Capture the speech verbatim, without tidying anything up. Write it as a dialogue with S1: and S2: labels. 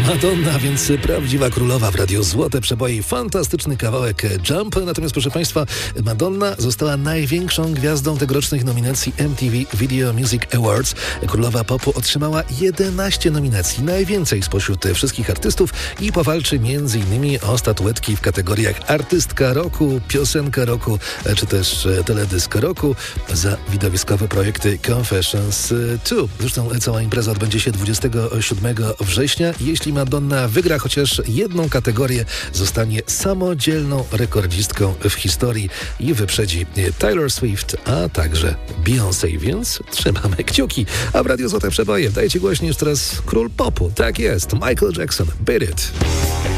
S1: Madonna, więc prawdziwa królowa w radiu Złote Przeboje. Fantastyczny kawałek Jump. Natomiast proszę Państwa, Madonna została największą gwiazdą tegorocznych nominacji M T V Video Music Awards. Królowa popu otrzymała jedenaście nominacji, najwięcej spośród wszystkich artystów i powalczy między innymi o statuetki w kategoriach artystka roku, piosenka roku, czy też teledysk roku za widowiskowe projekty Confessions dwa. Zresztą cała impreza odbędzie się dwudziestego siódmego września. Jeśli Madonna wygra chociaż jedną kategorię, zostanie samodzielną rekordzistką w historii i wyprzedzi Taylor Swift, a także Beyoncé, więc trzymamy kciuki. A w Radiu Złote Przeboje dajcie głośniej już teraz król popu. Tak jest, Michael Jackson, Beat It.